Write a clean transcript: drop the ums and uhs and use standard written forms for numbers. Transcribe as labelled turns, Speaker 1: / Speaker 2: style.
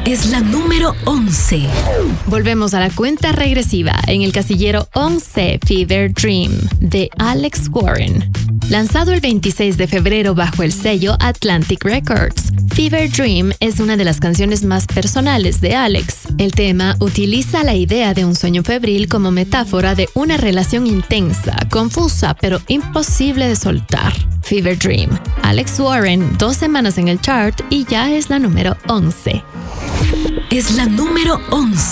Speaker 1: Es la número 11.
Speaker 2: Volvemos a la cuenta regresiva. En el casillero 11, Fever Dream, de Alex Warren. Lanzado el 26 de febrero bajo el sello Atlantic Records, Fever Dream es una de las canciones más personales de Alex. El tema utiliza la idea de un sueño febril como metáfora de una relación intensa, confusa, pero imposible de soltar. Fever Dream. Alex Warren, 2 semanas en el chart y ya es la número 11.
Speaker 1: Es la número 11.